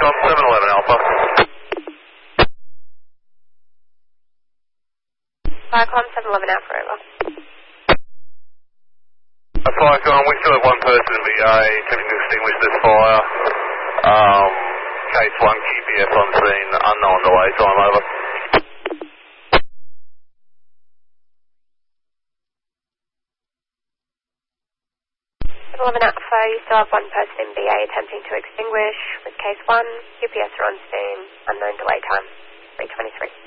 Vicom 711 Alpha. Vicom 711 Alpha, over. Vicom, we still have one person in VA attempting to extinguish this fire. Case 1 QPS on scene, unknown delay time, over. 711 Alpha, you still have one person in VA attempting to extinguish with case 1. QPS are on scene, unknown delay time, 3:23.